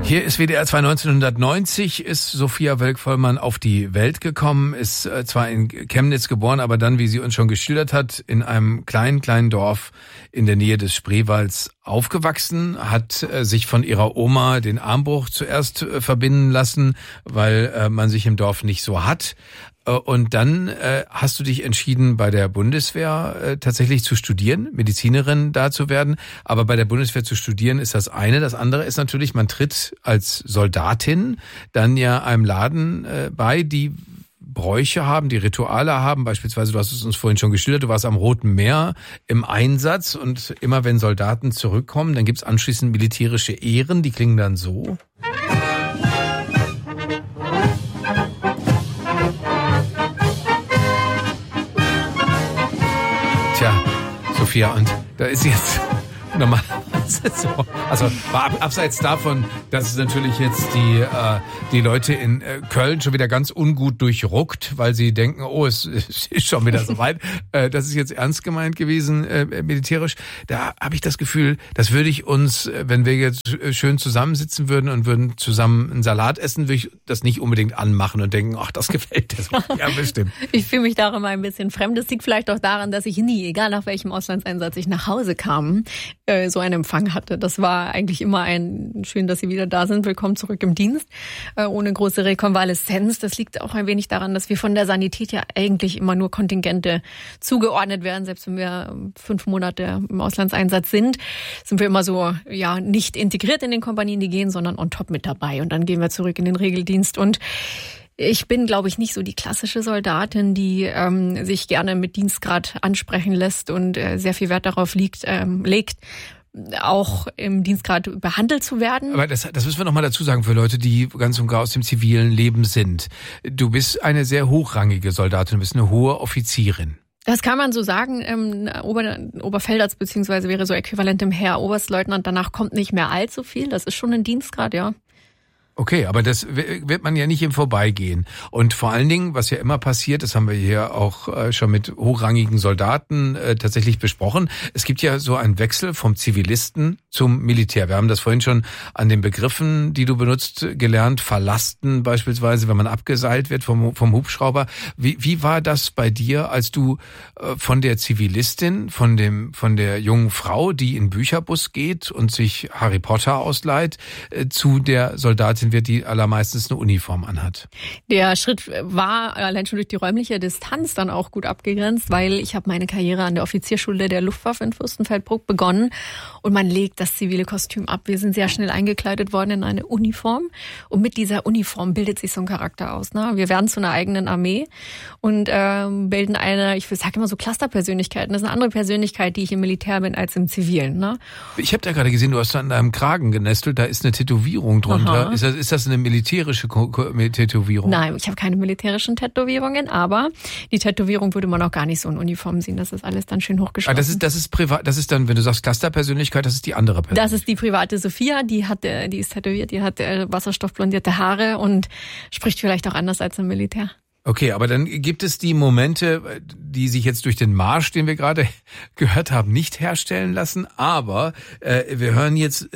Hier ist WDR 2 1990, ist Sophia Welk-Vollmann auf die Welt gekommen, ist zwar in Chemnitz geboren, aber dann, wie sie uns schon geschildert hat, in einem kleinen Dorf in der Nähe des Spreewalds aufgewachsen, hat sich von ihrer Oma den Armbruch zuerst verbinden lassen, weil man sich im Dorf nicht so hat. Und dann hast du dich entschieden, bei der Bundeswehr tatsächlich zu studieren, Medizinerin da zu werden. Aber bei der Bundeswehr zu studieren ist das eine. Das andere ist natürlich, man tritt als Soldatin dann ja einem Laden bei, die Bräuche haben, die Rituale haben. Beispielsweise, du hast es uns vorhin schon geschildert, du warst am Roten Meer im Einsatz und immer wenn Soldaten zurückkommen, dann gibt's anschließend militärische Ehren, die klingen dann so. Tja, Sophia, und da ist jetzt nochmal so. Also abseits davon, dass es natürlich jetzt die Leute in Köln schon wieder ganz ungut durchruckt, weil sie denken, oh, es ist schon wieder soweit. Das ist jetzt ernst gemeint gewesen, militärisch. Da habe ich das Gefühl, das würde ich uns, wenn wir jetzt schön zusammensitzen würden und würden zusammen einen Salat essen, würde ich das nicht unbedingt anmachen und denken, ach, das gefällt dir so. Ja, bestimmt. Ich fühle mich darin mal ein bisschen fremd. Das liegt vielleicht auch daran, dass ich nie, egal nach welchem Auslandseinsatz ich nach Hause kam, so einen Empfang hatte. Das war eigentlich immer schön, dass Sie wieder da sind. Willkommen zurück im Dienst. Ohne große Rekonvaleszenz. Das liegt auch ein wenig daran, dass wir von der Sanität ja eigentlich immer nur Kontingente zugeordnet werden. Selbst wenn wir 5 Monate im Auslandseinsatz sind wir immer so, ja, nicht integriert in den Kompanien, die gehen, sondern on top mit dabei. Und dann gehen wir zurück in den Regeldienst. Und ich bin, glaube ich, nicht so die klassische Soldatin, die sich gerne mit Dienstgrad ansprechen lässt und sehr viel Wert darauf legt, auch im Dienstgrad behandelt zu werden. Aber das müssen wir noch mal dazu sagen für Leute, die ganz und gar aus dem zivilen Leben sind. Du bist eine sehr hochrangige Soldatin, du bist eine hohe Offizierin. Das kann man so sagen. Oberfeldarzt beziehungsweise wäre so äquivalent im Heer Oberstleutnant. Danach kommt nicht mehr allzu viel. Das ist schon ein Dienstgrad, ja. Okay, aber das wird man ja nicht im Vorbeigehen. Und vor allen Dingen, was ja immer passiert, das haben wir hier auch schon mit hochrangigen Soldaten tatsächlich besprochen, es gibt ja so einen Wechsel vom Zivilisten zum Militär. Wir haben das vorhin schon an den Begriffen, die du benutzt, gelernt. Verlasten beispielsweise, wenn man abgeseilt wird vom Hubschrauber. Wie war das bei dir, als du von der Zivilistin, von der jungen Frau, die in Bücherbus geht und sich Harry Potter ausleiht, zu der Soldatin wird, die allermeistens eine Uniform anhat? Der Schritt war allein schon durch die räumliche Distanz dann auch gut abgegrenzt, weil ich habe meine Karriere an der Offizierschule der Luftwaffe in Fürstenfeldbruck begonnen und man legt das zivile Kostüm ab. Wir sind sehr schnell eingekleidet worden in eine Uniform und mit dieser Uniform bildet sich so ein Charakter aus. Ne? Wir werden zu einer eigenen Armee und bilden ich sage immer so Clusterpersönlichkeiten. Das ist eine andere Persönlichkeit, die ich im Militär bin, als im Zivilen. Ne? Ich habe da gerade gesehen, du hast da an deinem Kragen genestelt, da ist eine Tätowierung drunter. Aha. Ist das eine militärische Tätowierung? Nein, ich habe keine militärischen Tätowierungen, aber die Tätowierung würde man auch gar nicht so in Uniform sehen. Das ist alles dann schön hochgeschlossen. Das ist privat. Das ist dann, wenn du sagst Clusterpersönlichkeit, das ist die andere Person. Das ist die private Sophia, die ist tätowiert, die hat wasserstoffblondierte Haare und spricht vielleicht auch anders als im Militär. Okay, aber dann gibt es die Momente, die sich jetzt durch den Marsch, den wir gerade gehört haben, nicht herstellen lassen. Aber wir hören jetzt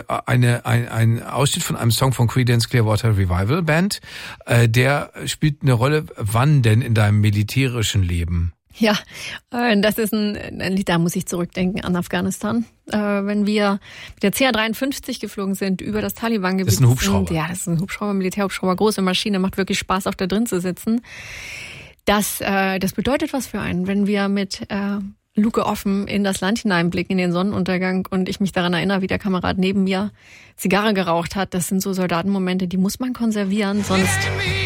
einen Ausschnitt von einem Song von Creedence Clearwater Revival Band. Der spielt eine Rolle, wann denn in deinem militärischen Leben? Ja, das ist ein Lied, da muss ich zurückdenken an Afghanistan. Wenn wir mit der CH-53 geflogen sind über das Taliban-Gebiet. Das ist ein Hubschrauber. Ja, das ist ein Hubschrauber, Militärhubschrauber, große Maschine, macht wirklich Spaß, auch da drin zu sitzen. Das bedeutet was für einen, wenn wir mit Luke offen in das Land hineinblicken, in den Sonnenuntergang und ich mich daran erinnere, wie der Kamerad neben mir Zigarre geraucht hat. Das sind so Soldatenmomente, die muss man konservieren, sonst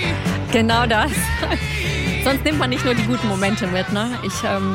genau das. Sonst nimmt man nicht nur die guten Momente mit. Ne? Ich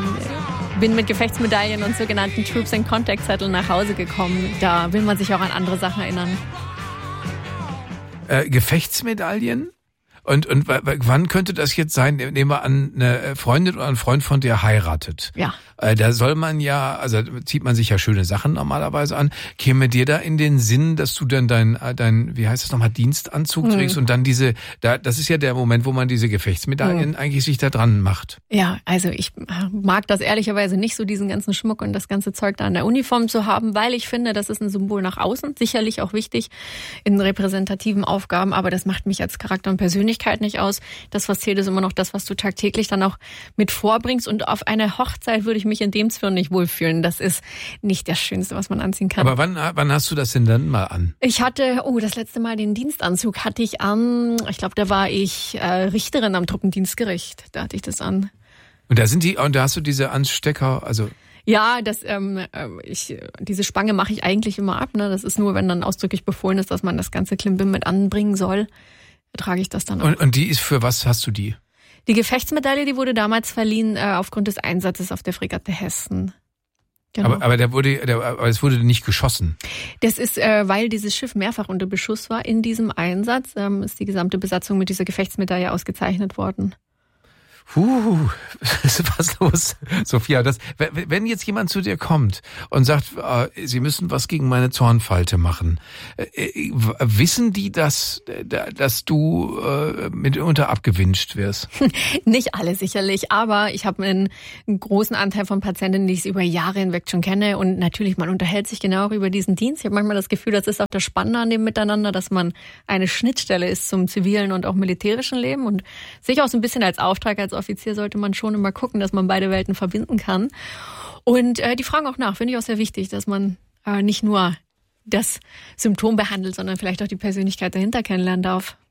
bin mit Gefechtsmedaillen und sogenannten Troops and Contact Zetteln nach Hause gekommen. Da will man sich auch an andere Sachen erinnern. Gefechtsmedaillen? Und wann könnte das jetzt sein? Nehmen wir an, eine Freundin oder ein Freund von dir heiratet. Ja. Da soll man ja, also zieht man sich ja schöne Sachen normalerweise an. Käme dir da in den Sinn, dass du dann dein wie heißt das nochmal, Dienstanzug trägst und dann das ist ja der Moment, wo man diese Gefechtsmedaillen eigentlich sich da dran macht. Ja, also ich mag das ehrlicherweise nicht, so diesen ganzen Schmuck und das ganze Zeug da an der Uniform zu haben, weil ich finde, das ist ein Symbol nach außen, sicherlich auch wichtig in repräsentativen Aufgaben, aber das macht mich als Charakter und Persönlichkeit nicht aus. Das, was zählt, ist immer noch das, was du tagtäglich dann auch mit vorbringst, und auf einer Hochzeit würde ich mich in dem Zwirn nicht wohlfühlen. Das ist nicht das Schönste, was man anziehen kann. Aber wann hast du das denn dann mal an? Ich hatte, das letzte Mal den Dienstanzug hatte ich an, ich glaube, da war ich Richterin am Truppendienstgericht. Da hatte ich das an. Und da hast du diese Anstecker, also... Ja, diese Spange mache ich eigentlich immer ab. Ne? Das ist nur, wenn dann ausdrücklich befohlen ist, dass man das ganze Klimbim mit anbringen soll, trage ich das dann auch. Und die ist, für was hast du die? Die Gefechtsmedaille, die wurde damals verliehen aufgrund des Einsatzes auf der Fregatte Hessen. Genau. Aber es wurde nicht geschossen. Das ist, weil dieses Schiff mehrfach unter Beschuss war in diesem Einsatz, ist die gesamte Besatzung mit dieser Gefechtsmedaille ausgezeichnet worden. Was los, Sophia? Wenn jetzt jemand zu dir kommt und sagt, Sie müssen was gegen meine Zornfalte machen, wissen die, dass du mitunter abgewinscht wirst? Nicht alle sicherlich, aber ich habe einen großen Anteil von Patientinnen, die ich über Jahre hinweg schon kenne, und natürlich, man unterhält sich genau über diesen Dienst. Ich habe manchmal das Gefühl, das ist auch das Spannende an dem Miteinander, dass man eine Schnittstelle ist zum zivilen und auch militärischen Leben, und sich auch so ein bisschen als Auftrag, als Offizier sollte man schon immer gucken, dass man beide Welten verbinden kann. Und die fragen auch nach, finde ich auch sehr wichtig, dass man nicht nur das Symptom behandelt, sondern vielleicht auch die Persönlichkeit dahinter kennenlernen darf.